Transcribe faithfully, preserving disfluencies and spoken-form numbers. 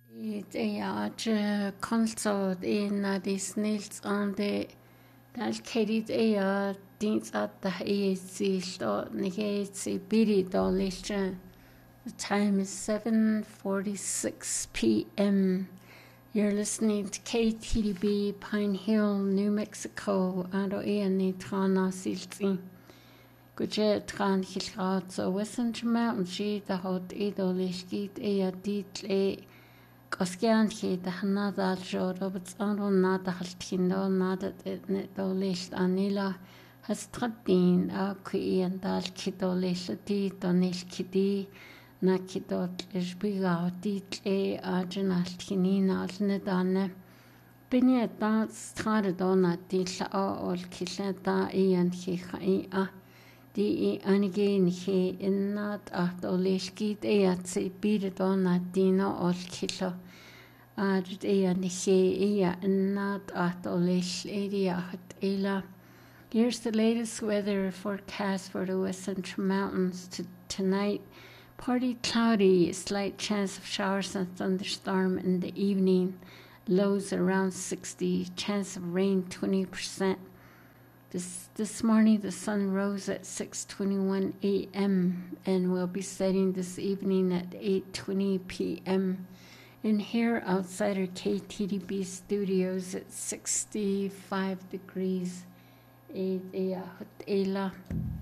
Det er konsert in the snails on the Dalkerit er dins at the is dot negates a biri dolisha. The time is seven forty-six p.m. You're listening to K T D B Pine Hill, New Mexico, and o e ni trana silti. Guje tran hilrat so western mountain she the hot idolishkit e a dit e Koskian he the Hanada showed up its own nada haltindo nada it no list anila has tradin a qui and dal kito lishati donish kidi nakidot ishbiga dit e arginal tinina alnedane. Binya dance stradona ditla all killeta e and he a. Di anigin he in not at olishkit e at se beat on at dino ol kilo. Ad e and he e not at olish area at ela. Here's the latest weather forecast for the Western Mountains to tonight. Partly cloudy, slight chance of showers and thunderstorm in the evening. Lows around sixty, chance of rain twenty percent. This this morning the sun rose at six twenty-one a.m. and will be setting this evening at eight twenty p.m. And here outside our K T D B studios at sixty-five degrees.